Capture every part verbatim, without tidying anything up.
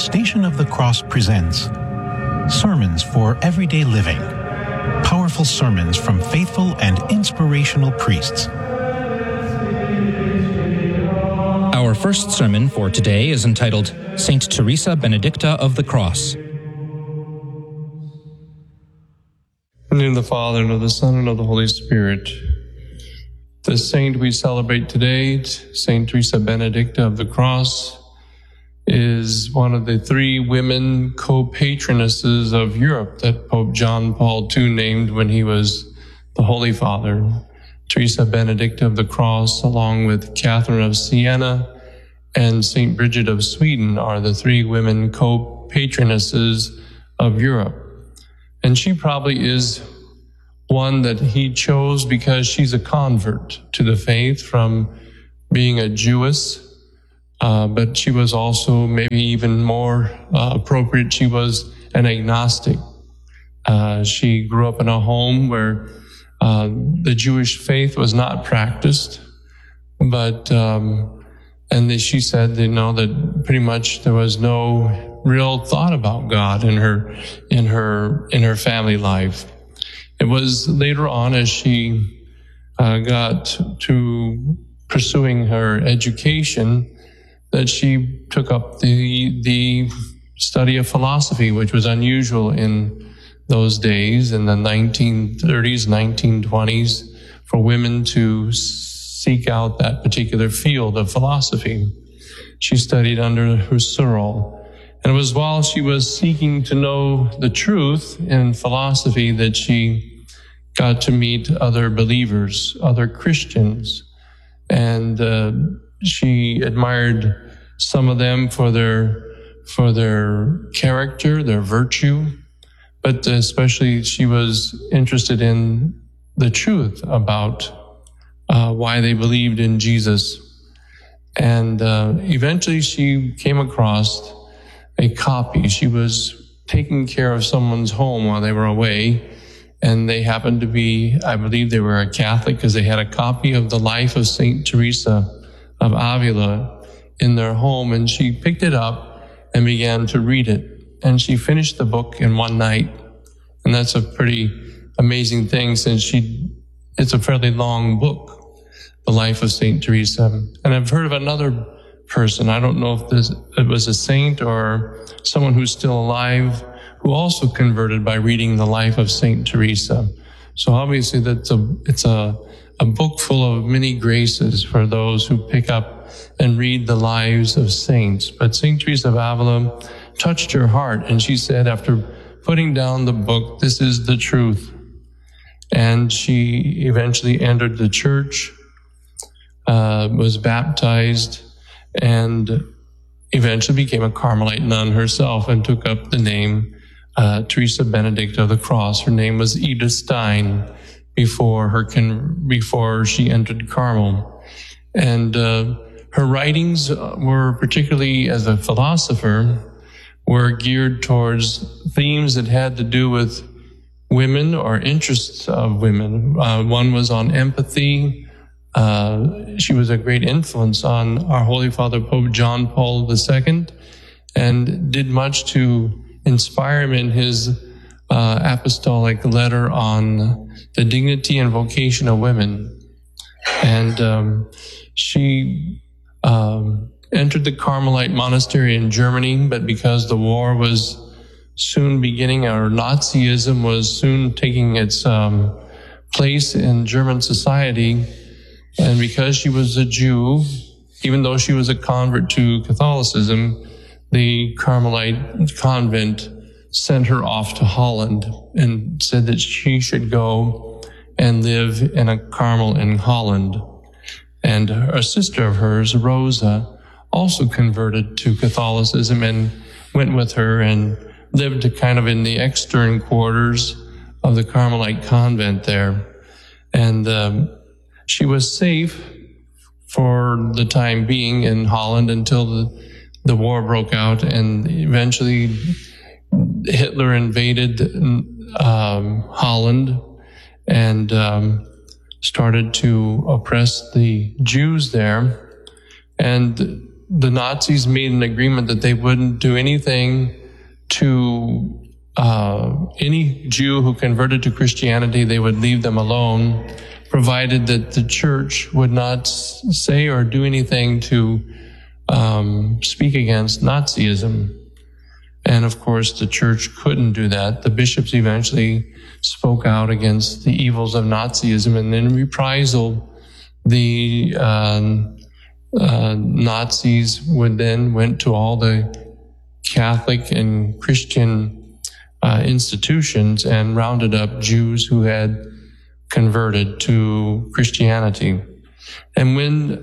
Station of the Cross presents Sermons for Everyday Living. Powerful sermons from faithful and inspirational priests. Our first sermon for today is entitled Saint Teresa Benedicta of the Cross. In the name of the Father, and of the Son, and of the Holy Spirit. The saint we celebrate today, Saint Teresa Benedicta of the Cross, is one of the three women co-patronesses of Europe that Pope John Paul the Second named when he was the Holy Father. Teresa Benedicta of the Cross, along with Catherine of Siena and Saint Bridget of Sweden, are the three women co-patronesses of Europe. And she probably is one that he chose because she's a convert to the faith from being a Jewess. Uh, but she was also, maybe even more uh, appropriate, she was an agnostic. Uh, she grew up in a home where uh, the Jewish faith was not practiced, but, um, and she said, you know, that pretty much there was no real thought about God in her, in her, in her family life. It was later on as she uh, got to pursuing her education that she took up the the study of philosophy, which was unusual in those days, in the nineteen thirties, nineteen twenties, for women to seek out that particular field of philosophy. She studied under Husserl, and it was while she was seeking to know the truth in philosophy that she got to meet other believers, other Christians, and uh, she admired some of them for their for their character, their virtue, but especially she was interested in the truth about uh, why they believed in Jesus. And uh, eventually she came across a copy. She was taking care of someone's home while they were away, and they happened to be, I believe they were a Catholic, because they had a copy of the life of Saint Teresa of Avila in their home, and she picked it up and began to read it. And she finished the book in one night. And that's a pretty amazing thing, since she, it's a fairly long book, the life of Saint Teresa. And I've heard of another person, I don't know if this, it was a saint or someone who's still alive, who also converted by reading the life of Saint Teresa. So obviously that's a, it's a, a book full of many graces for those who pick up and read the lives of saints. But Saint Teresa of Avila touched her heart, and she said, after putting down the book, "This is the truth." And she eventually entered the church, uh, was baptized, and eventually became a Carmelite nun herself and took up the name Uh, Teresa Benedicta of the Cross. Her name was Edith Stein before her con- before she entered Carmel, and uh, her writings were, particularly as a philosopher, were geared towards themes that had to do with women or interests of women. Uh, one was on empathy. Uh, she was a great influence on our Holy Father Pope John Paul the Second, and did much to inspire him in his uh, apostolic letter on the dignity and vocation of women. And um, she um, entered the Carmelite monastery in Germany, but because the war was soon beginning, or Nazism was soon taking its um, place in German society, and because she was a Jew, even though she was a convert to Catholicism, the Carmelite convent sent her off to Holland and said that she should go and live in a Carmel in Holland. And a sister of hers, Rosa, also converted to Catholicism and went with her and lived kind of in the extern quarters of the Carmelite convent there. And um, she was safe for the time being in Holland until the The war broke out, and eventually Hitler invaded um, Holland and um, started to oppress the Jews there. And the Nazis made an agreement that they wouldn't do anything to uh, any Jew who converted to Christianity. They would leave them alone, provided that the church would not say or do anything to um, speak against Nazism. And of course, the church couldn't do that. The bishops eventually spoke out against the evils of Nazism, and in reprisal, the um, uh, Nazis would then went to all the Catholic and Christian uh, institutions and rounded up Jews who had converted to Christianity. And when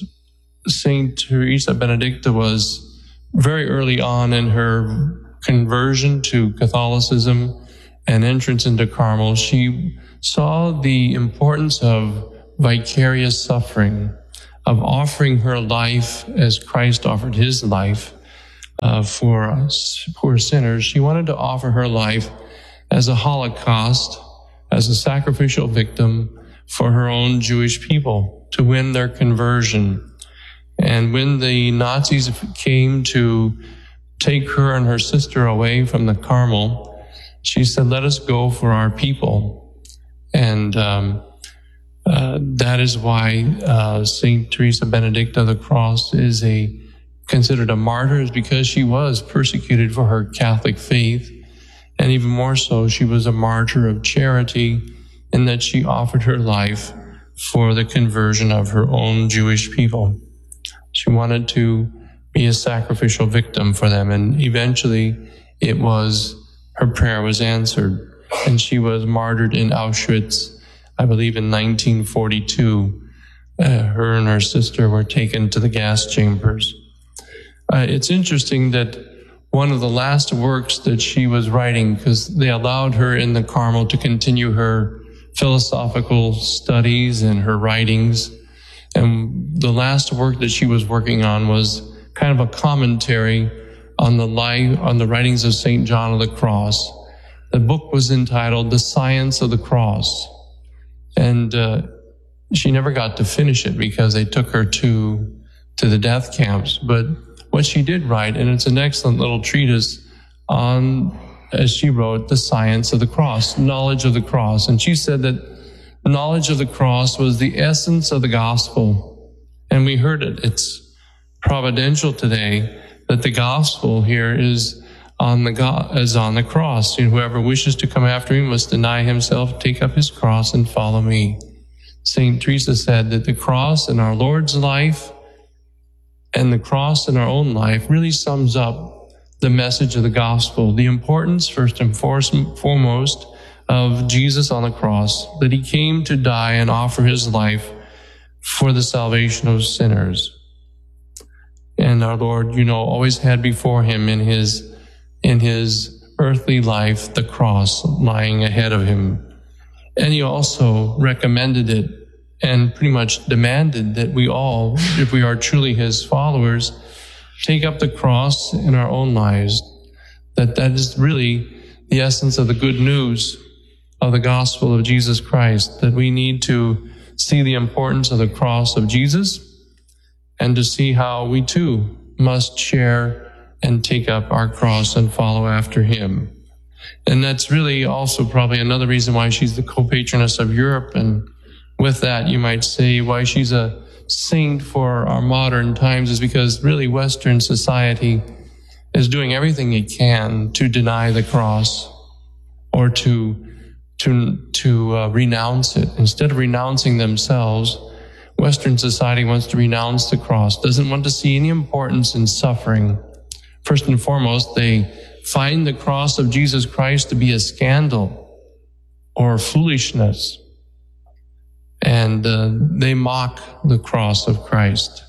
Saint Teresa Benedicta was very early on in her conversion to Catholicism and entrance into Carmel, she saw the importance of vicarious suffering, of offering her life as Christ offered his life uh, for us poor sinners. She wanted to offer her life as a Holocaust, as a sacrificial victim for her own Jewish people to win their conversion. And when the Nazis came to take her and her sister away from the Carmel, she said, "Let us go for our people." And um, uh, that is why uh, Saint Teresa Benedicta of the Cross is a considered a martyr, is because she was persecuted for her Catholic faith. And even more so, she was a martyr of charity in that she offered her life for the conversion of her own Jewish people. She wanted to be a sacrificial victim for them, and eventually it was, her prayer was answered, and she was martyred in Auschwitz, I believe in nineteen forty-two. Uh, her and her sister were taken to the gas chambers. Uh, it's interesting that one of the last works that she was writing, because they allowed her in the Carmel to continue her philosophical studies and her writings, and the last work that she was working on was kind of a commentary on the life, on the writings of Saint John of the Cross. The book was entitled The Science of the Cross. And uh, she never got to finish it because they took her to, to the death camps. But what she did write, and it's an excellent little treatise on, as she wrote, the science of the cross, knowledge of the cross. And she said that knowledge of the cross was the essence of the gospel. And we heard it. It's providential today that the gospel here is on the go- is on the cross. And whoever wishes to come after me must deny himself, take up his cross, and follow me. Saint Teresa said that the cross in our Lord's life and the cross in our own life really sums up the message of the gospel, the importance, first and foremost, of Jesus on the cross, that he came to die and offer his life for the salvation of sinners. And our Lord, you know, always had before him in his, in his earthly life, the cross lying ahead of him. And he also recommended it and pretty much demanded that we all, if we are truly his followers, take up the cross in our own lives. That that is really the essence of the good news of the gospel of Jesus Christ, that we need to see the importance of the cross of Jesus and to see how we too must share and take up our cross and follow after him. And that's really also probably another reason why she's the co-patroness of Europe. And with that, you might say why she's a saint for our modern times is because really Western society is doing everything it can to deny the cross or to to to uh, renounce it. Instead of renouncing themselves, Western society wants to renounce the cross, doesn't want to see any importance in suffering. First and foremost, they find the cross of Jesus Christ to be a scandal or foolishness. And uh, they mock the cross of Christ.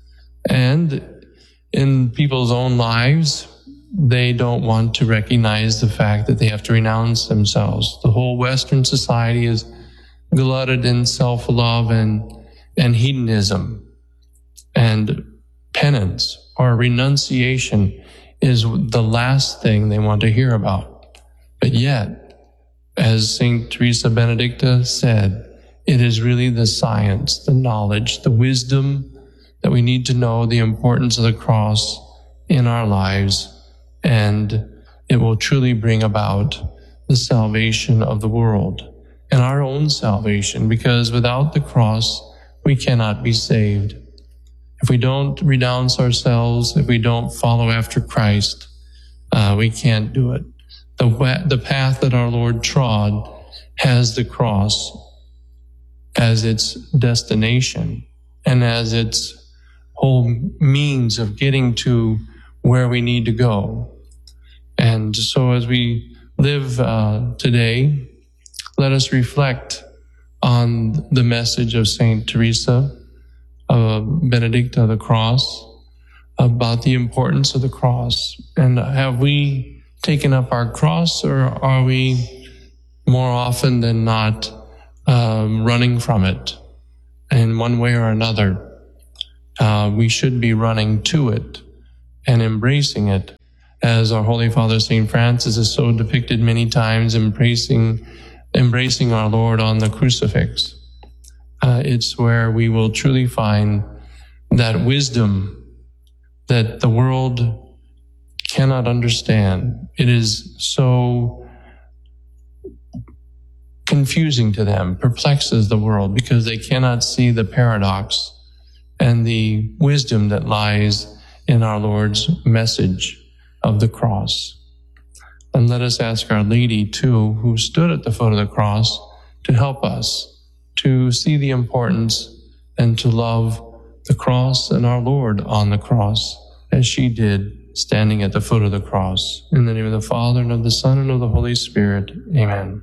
And in people's own lives, they don't want to recognize the fact that they have to renounce themselves. The whole Western society is glutted in self-love and, and hedonism. And penance or renunciation is the last thing they want to hear about. But yet, as Saint Teresa Benedicta said, it is really the science, the knowledge, the wisdom, that we need to know the importance of the cross in our lives, and it will truly bring about the salvation of the world and our own salvation, because without the cross, we cannot be saved. If we don't renounce ourselves, if we don't follow after Christ, uh, we can't do it. The, the path that our Lord trod has the cross as its destination and as its whole means of getting to where we need to go. And so as we live uh, today, let us reflect on the message of Saint Teresa, uh, Benedicta of the Cross, about the importance of the cross. And have we taken up our cross, or are we more often than not um, running from it in one way or another? Uh, we should be running to it and embracing it, as our Holy Father Saint Francis is so depicted many times, embracing embracing our Lord on the crucifix. Uh, it's where we will truly find that wisdom that the world cannot understand. It is so confusing to them, perplexes the world, because they cannot see the paradox and the wisdom that lies in our Lord's message of the cross. And let us ask Our Lady, too, who stood at the foot of the cross, to help us to see the importance and to love the cross and our Lord on the cross, as she did, standing at the foot of the cross. In the name of the Father, and of the Son, and of the Holy Spirit. Amen.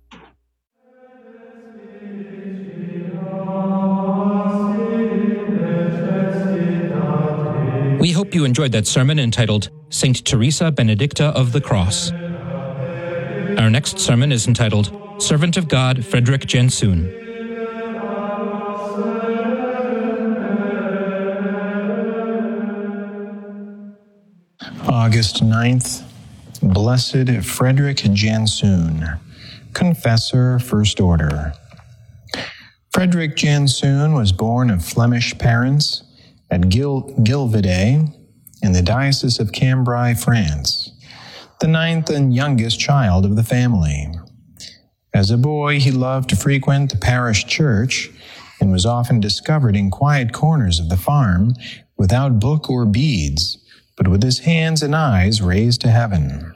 We hope you enjoyed that sermon entitled Saint Teresa Benedicta of the Cross. Our next sermon is entitled Servant of God Frederick Janszoon. August ninth, Blessed Frederick Janszoon, Confessor, First Order. Frederick Janszoon was born of Flemish parents at Gil- Gilvide in the Diocese of Cambrai, France, the ninth and youngest child of the family. As a boy, he loved to frequent the parish church and was often discovered in quiet corners of the farm without book or beads, but with his hands and eyes raised to heaven.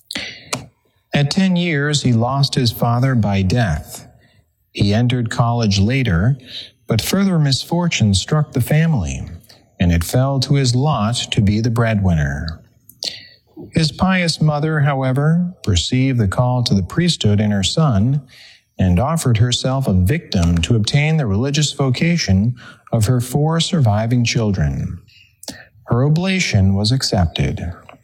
At ten years, he lost his father by death. He entered college later, but further misfortune struck the family, and it fell to his lot to be the breadwinner. His pious mother, however, perceived the call to the priesthood in her son and offered herself a victim to obtain the religious vocation of her four surviving children. Her oblation was accepted.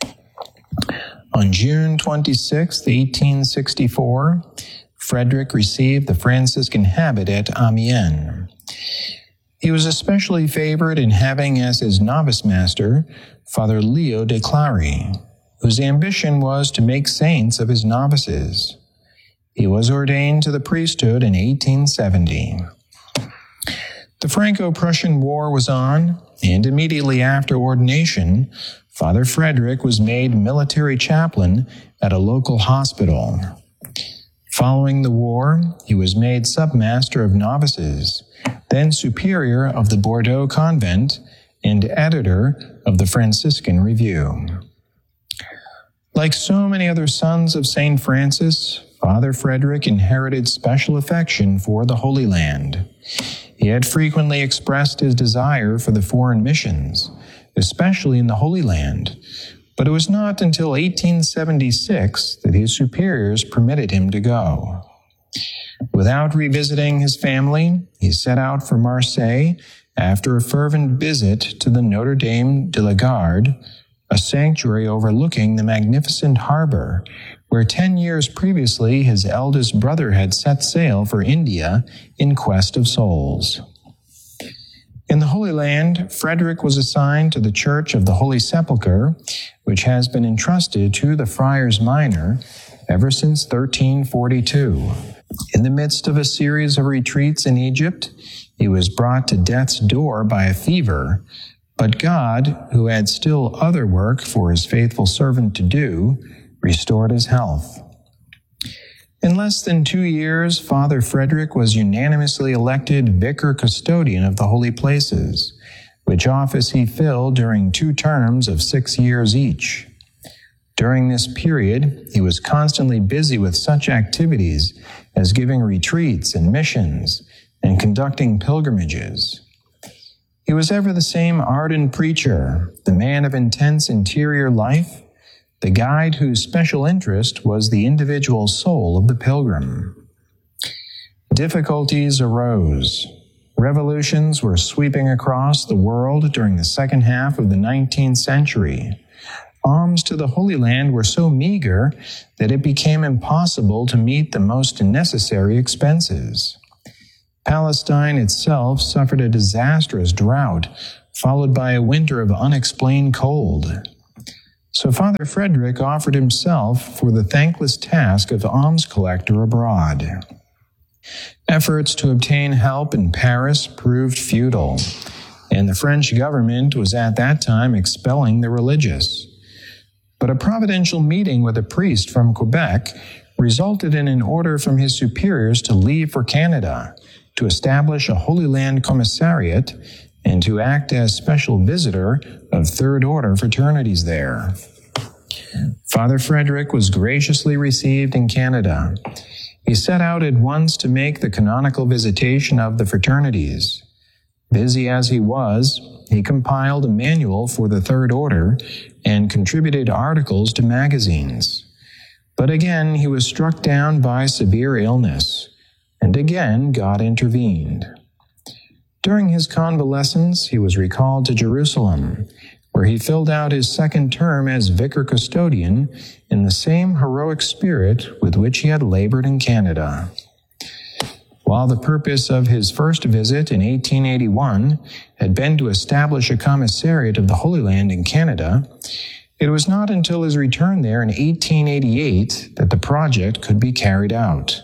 On June twenty-sixth, eighteen sixty-four, Frederick received the Franciscan habit at Amiens. He was especially favored in having as his novice master Father Leo de Clary, whose ambition was to make saints of his novices. He was ordained to the priesthood in eighteen seventy. The Franco-Prussian War was on, and immediately after ordination, Father Frederick was made military chaplain at a local hospital. Following the war, he was made submaster of novices, then superior of the Bordeaux convent, and editor of the Franciscan Review. Like so many other sons of Saint Francis, Father Frederick inherited special affection for the Holy Land. He had frequently expressed his desire for the foreign missions, especially in the Holy Land, but it was not until eighteen seventy-six that his superiors permitted him to go. Without revisiting his family, he set out for Marseille after a fervent visit to the Notre Dame de la Garde, a sanctuary overlooking the magnificent harbor where ten years previously his eldest brother had set sail for India in quest of souls. In the Holy Land, Frederick was assigned to the Church of the Holy Sepulchre, which has been entrusted to the Friars Minor ever since thirteen forty-two. In the midst of a series of retreats in Egypt, He was brought to death's door by a fever, but God, who had still other work for his faithful servant to do, restored his health. In less than two years, Father Frederick was unanimously elected Vicar Custodian of the Holy Places, which office he filled during two terms of six years each. During this period, he was constantly busy with such activities as giving retreats and missions and conducting pilgrimages. He was ever the same ardent preacher, the man of intense interior life, the guide whose special interest was the individual soul of the pilgrim. Difficulties arose. Revolutions were sweeping across the world during the second half of the nineteenth century. Alms to the Holy Land were so meager that it became impossible to meet the most necessary expenses. Palestine itself suffered a disastrous drought, followed by a winter of unexplained cold. So Father Frederick offered himself for the thankless task of alms collector abroad. Efforts to obtain help in Paris proved futile, and the French government was at that time expelling the religious. But a providential meeting with a priest from Quebec resulted in an order from his superiors to leave for Canada, to establish a Holy Land Commissariat, and to act as special visitor of Third Order fraternities there. Father Frederick was graciously received in Canada. He set out at once to make the canonical visitation of the fraternities. Busy as he was, he compiled a manual for the Third Order and contributed articles to magazines. But again, he was struck down by severe illness, and again God intervened. During his convalescence, he was recalled to Jerusalem, where he filled out his second term as Vicar Custodian in the same heroic spirit with which he had labored in Canada. While the purpose of his first visit in eighteen eighty-one had been to establish a commissariat of the Holy Land in Canada, it was not until his return there in eighteen eighty-eight that the project could be carried out.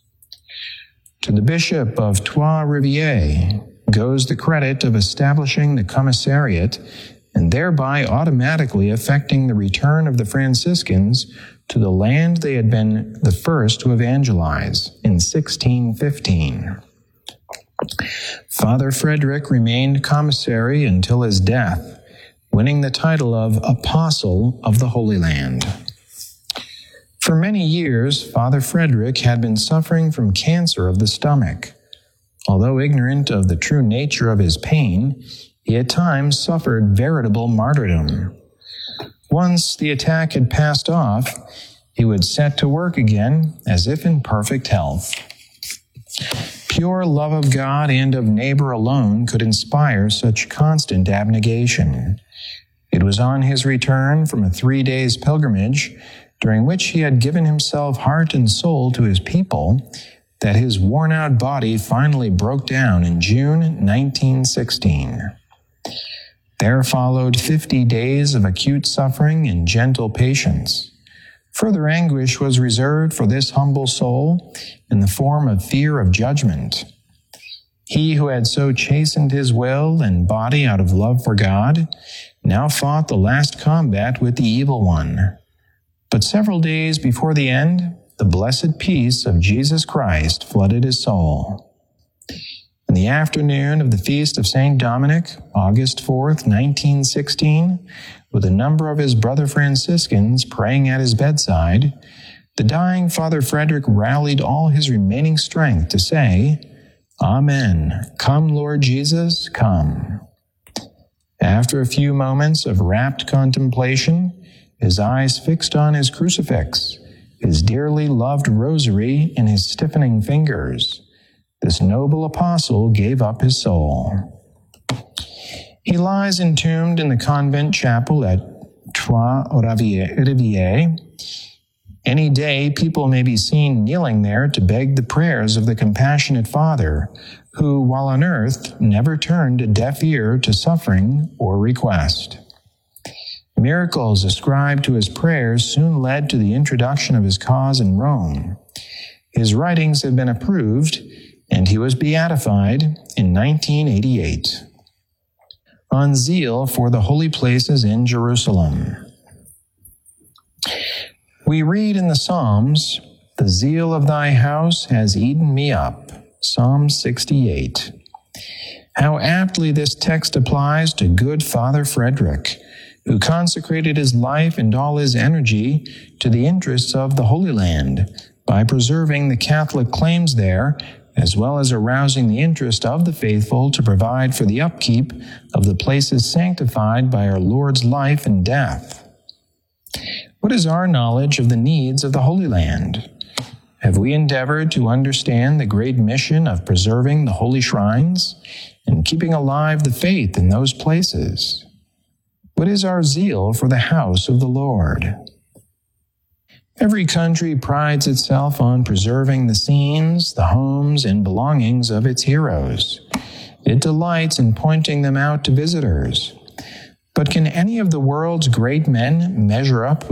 To the Bishop of Trois-Rivières goes the credit of establishing the commissariat and thereby automatically effecting the return of the Franciscans to the land they had been the first to evangelize in sixteen fifteen. Father Frederick remained commissary until his death, winning the title of Apostle of the Holy Land. For many years, Father Frederick had been suffering from cancer of the stomach. Although ignorant of the true nature of his pain, he at times suffered veritable martyrdom. Once the attack had passed off, he would set to work again as if in perfect health. Pure love of God and of neighbor alone could inspire such constant abnegation. It was on his return from a three days pilgrimage, during which he had given himself heart and soul to his people, that his worn-out body finally broke down in June nineteen sixteen. There followed fifty days of acute suffering and gentle patience. Further anguish was reserved for this humble soul in the form of fear of judgment. He who had so chastened his will and body out of love for God now fought the last combat with the evil one. But several days before the end, the blessed peace of Jesus Christ flooded his soul. In the afternoon of the feast of Saint Dominic, August fourth, nineteen sixteen, with a number of his brother Franciscans praying at his bedside, the dying Father Frederick rallied all his remaining strength to say, "Amen. Come, Lord Jesus, come." After a few moments of rapt contemplation, his eyes fixed on his crucifix, his dearly loved rosary in his stiffening fingers, this noble apostle gave up his soul. He lies entombed in the convent chapel at Trois-Rivières. Any day, people may be seen kneeling there to beg the prayers of the compassionate Father, who, while on earth, never turned a deaf ear to suffering or request. Miracles ascribed to his prayers soon led to the introduction of his cause in Rome. His writings have been approved, and he was beatified in nineteen eighty-eight. On zeal for the holy places in Jerusalem. We read in the Psalms, "The zeal of thy house has eaten me up." Psalm sixty-eight. How aptly this text applies to good Father Frederick, who consecrated his life and all his energy to the interests of the Holy Land by preserving the Catholic claims there, as well as arousing the interest of the faithful to provide for the upkeep of the places sanctified by our Lord's life and death. What is our knowledge of the needs of the Holy Land? Have we endeavored to understand the great mission of preserving the holy shrines and keeping alive the faith in those places? What is our zeal for the house of the Lord? Every country prides itself on preserving the scenes, the homes, and belongings of its heroes. It delights in pointing them out to visitors. But can any of the world's great men measure up